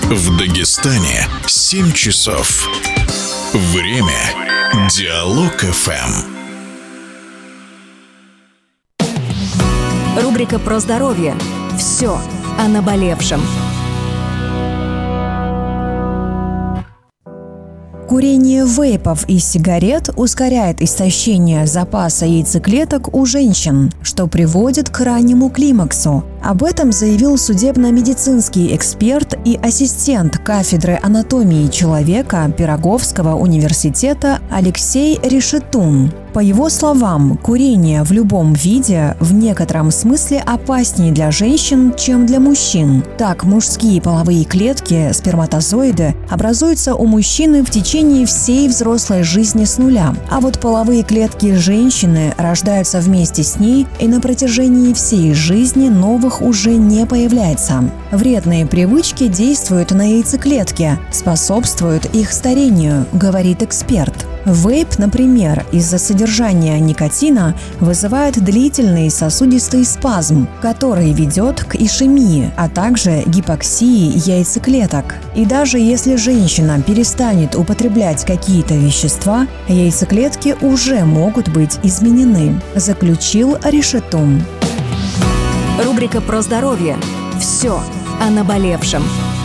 В Дагестане 7 часов. Время Диалог ФМ. Рубрика про здоровье. Все о наболевшем. Курение вейпов и сигарет ускоряет истощение запаса яйцеклеток у женщин, что приводит к раннему климаксу. Об этом заявил судебно-медицинский эксперт и ассистент кафедры анатомии человека Пироговского университета Алексей Решетун. По его словам, курение в любом виде в некотором смысле опаснее для женщин, чем для мужчин. Так, мужские половые клетки, сперматозоиды, образуются у мужчины в течение всей взрослой жизни с нуля. А вот половые клетки женщины рождаются вместе с ней, и на протяжении всей жизни новых уже не появляется. Вредные привычки действуют на яйцеклетки, способствуют их старению, говорит эксперт. Вейп, например, из-за содержания никотина вызывает длительный сосудистый спазм, который ведет к ишемии, а также гипоксии яйцеклеток. И даже если женщина перестанет употреблять какие-то вещества, яйцеклетки уже могут быть изменены, заключил Решетун. Рубрика про здоровье. Все о наболевшем.